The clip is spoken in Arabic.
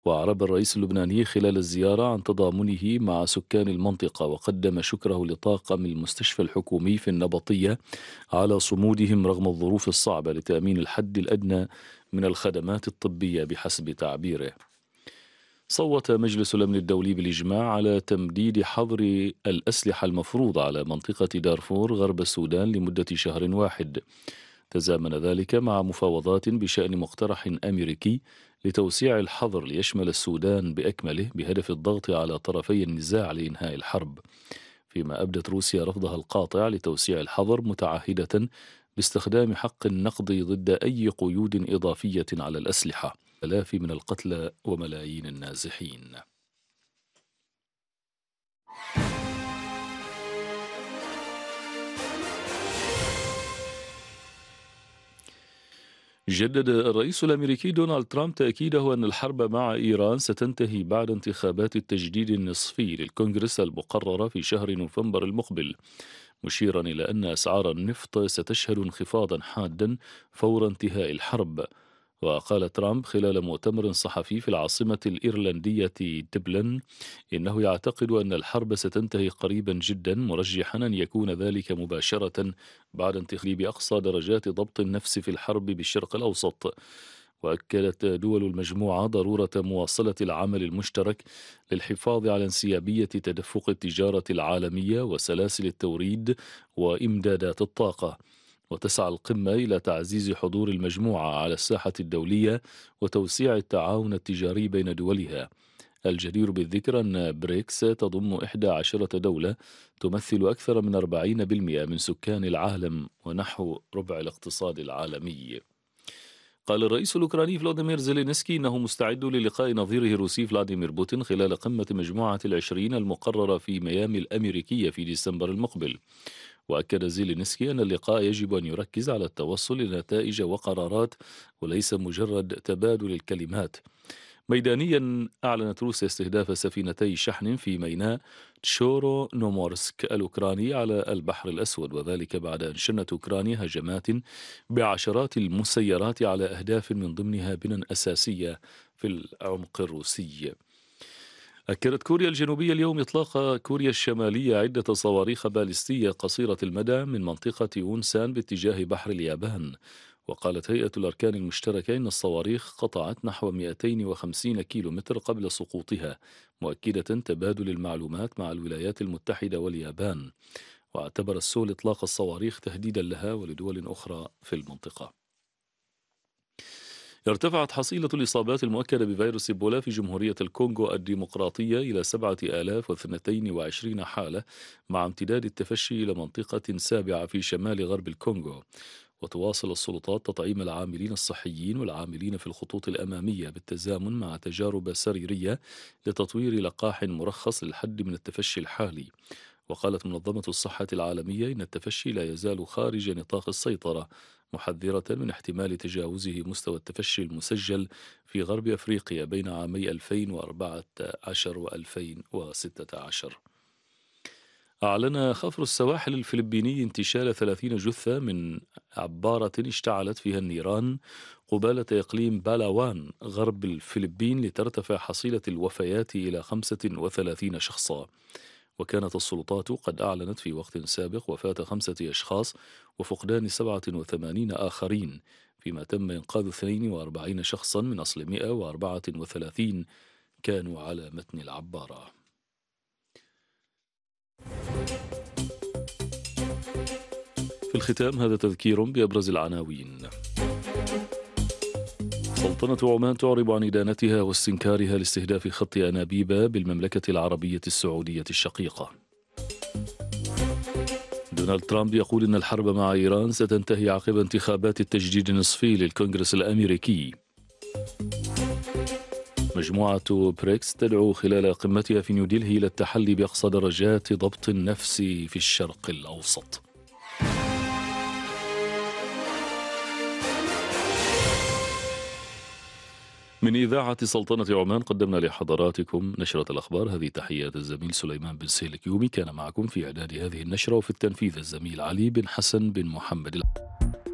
وأعرب الرئيس اللبناني خلال الزيارة عن تضامنه مع سكان المنطقة، وقدم شكره لطاقم المستشفى الحكومي في النبطية على صمودهم رغم الظروف الصعبة لتأمين الحد الأدنى من الخدمات الطبية بحسب تعبيره. صوت مجلس الأمن الدولي بالإجماع على تمديد حظر الأسلحة المفروض على منطقة دارفور غرب السودان لمدة شهر واحد. تزامن ذلك مع مفاوضات بشأن مقترح أمريكي لتوسيع الحظر ليشمل السودان بأكمله بهدف الضغط على طرفي النزاع لإنهاء الحرب، فيما أبدت روسيا رفضها القاطع لتوسيع الحظر، متعهدة باستخدام حق النقض ضد أي قيود إضافية على الأسلحة. آلاف من القتلى وملايين النازحين. جدد الرئيس الأمريكي دونالد ترامب تأكيده أن الحرب مع إيران ستنتهي بعد انتخابات التجديد النصفي للكونغرس المقررة في شهر نوفمبر المقبل، مشيرا إلى أن أسعار النفط ستشهد انخفاضا حادا فور انتهاء الحرب. وقال ترامب خلال مؤتمر صحفي في العاصمة الإيرلندية دبلن إنه يعتقد أن الحرب ستنتهي قريبا جدا، مرجحا أن يكون ذلك مباشرة بعد تخريب أقصى درجات ضبط النفس في الحرب بالشرق الأوسط. وأكدت دول المجموعة ضرورة مواصلة العمل المشترك للحفاظ على انسيابية تدفق التجارة العالمية وسلاسل التوريد وإمدادات الطاقة. وتسعى القمة إلى تعزيز حضور المجموعة على الساحة الدولية وتوسيع التعاون التجاري بين دولها. الجدير بالذكر أن بريكس تضم 11 دولة تمثل أكثر من 40% من سكان العالم ونحو ربع الاقتصاد العالمي. قال الرئيس الأوكراني فلاديمير زيلينسكي إنه مستعد للقاء نظيره الروسي فلاديمير بوتين خلال قمة مجموعة العشرين المقررة في ميامي الأمريكية في ديسمبر المقبل. وأكد زيلينسكي أن اللقاء يجب أن يركز على التوصل لنتائج وقرارات وليس مجرد تبادل الكلمات. ميدانيا، أعلنت روسيا استهداف سفينتي شحن في ميناء تشورو نومورسك الأوكراني على البحر الأسود، وذلك بعد أن شنت أوكرانيا هجمات بعشرات المسيرات على أهداف من ضمنها بنى أساسية في العمق الروسي. أكدت كوريا الجنوبية اليوم إطلاق كوريا الشمالية عدة صواريخ باليستية قصيرة المدى من منطقة أونسان باتجاه بحر اليابان. وقالت هيئة الأركان المشتركة إن الصواريخ قطعت نحو 250 كيلومتر قبل سقوطها، مؤكدة تبادل المعلومات مع الولايات المتحدة واليابان. واعتبر السول إطلاق الصواريخ تهديدا لها ولدول أخرى في المنطقة. ارتفعت حصيلة الإصابات المؤكدة بفيروس إيبولا في جمهورية الكونغو الديمقراطية إلى 7022 حالة، مع امتداد التفشي إلى منطقة سابعة في شمال غرب الكونغو. وتواصل السلطات تطعيم العاملين الصحيين والعاملين في الخطوط الأمامية بالتزامن مع تجارب سريرية لتطوير لقاح مرخص للحد من التفشي الحالي. وقالت منظمة الصحة العالمية إن التفشي لا يزال خارج نطاق السيطرة، محذرة من احتمال تجاوزه مستوى التفشي المسجل في غرب أفريقيا بين عامي 2014 و2016. أعلن خفر السواحل الفلبيني انتشال 30 جثة من عبارة اشتعلت فيها النيران قبالة إقليم بالاوان غرب الفلبين، لترتفع حصيلة الوفيات إلى 35 شخصا. وكانت السلطات قد أعلنت في وقت سابق وفاة 5 أشخاص وفقدان 87 آخرين، فيما تم إنقاذ 42 شخصا من أصل 134 كانوا على متن العبارة. في الختام هذا تذكير بأبرز العناوين. سلطنة عمان تعرب عن إدانتها واستنكارها لاستهداف خط أنابيب بالمملكة العربية السعودية الشقيقة. دونالد ترامب يقول إن الحرب مع إيران ستنتهي عقب انتخابات التجديد النصفي للكونغرس الأمريكي. مجموعة بريكس تدعو خلال قمتها في نيودلهي إلى التحلي بأقصى درجات ضبط النفس في الشرق الأوسط. من إذاعة سلطنة عمان قدمنا لحضراتكم نشرة الأخبار. هذه تحيات الزميل سليمان بن سهيل كيومي، كان معكم في إعداد هذه النشرة وفي التنفيذ الزميل علي بن حسن بن محمد.